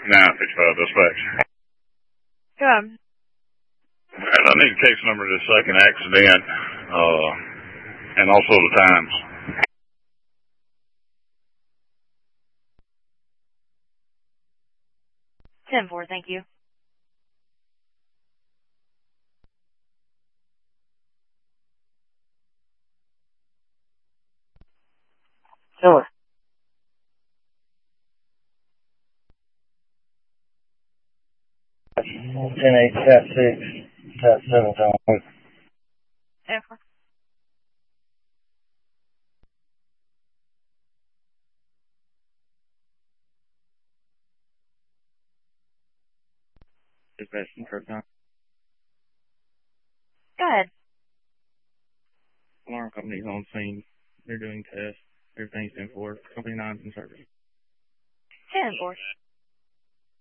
955 dispatch. Good. And I need case number of the second accident, and also the times. 10-4, thank you. Sure. 10-8, tap 6, tap 7, time. 10-4. Dispatch for time. Go ahead. Alarm company's on scene. They're doing tests. Everything's 10-4. Company 9's in service. 10-4.